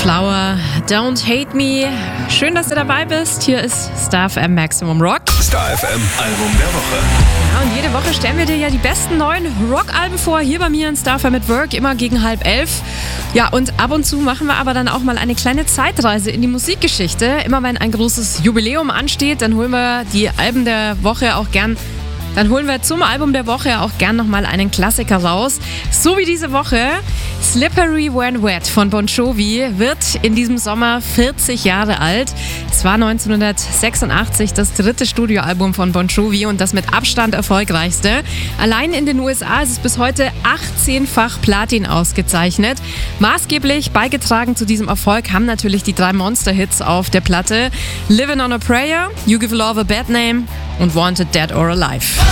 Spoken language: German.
Flower, Don't Hate Me. Schön, dass du dabei bist. Hier ist Star FM Maximum Rock. Star FM Album der Woche. Ja, und jede Woche stellen wir dir ja die besten neuen Rock-Alben vor. Hier bei mir in Star FM at Work, immer gegen 10:30. Ja, und ab und zu machen wir aber dann auch mal eine kleine Zeitreise in die Musikgeschichte. Immer wenn ein großes Jubiläum ansteht, dann holen wir die Alben der Woche auch gern. Dann holen wir zum Album der Woche auch gern nochmal einen Klassiker raus. So wie diese Woche. Slippery When Wet von Bon Jovi wird in diesem Sommer 40 Jahre alt. Es war 1986 das dritte Studioalbum von Bon Jovi und das mit Abstand erfolgreichste. Allein in den USA ist es bis heute 18-fach Platin ausgezeichnet. Maßgeblich beigetragen zu diesem Erfolg haben natürlich die 3 Monster-Hits auf der Platte: Living on a Prayer, You Give Love a Bad Name und Wanted Dead or Alive.